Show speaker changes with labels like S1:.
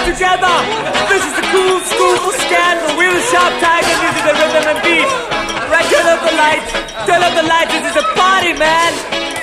S1: together. This is the cool school for scandal. We're the Sharp Tiger, this is the rhythm and beat. Right, turn up the lights, this is a party, man.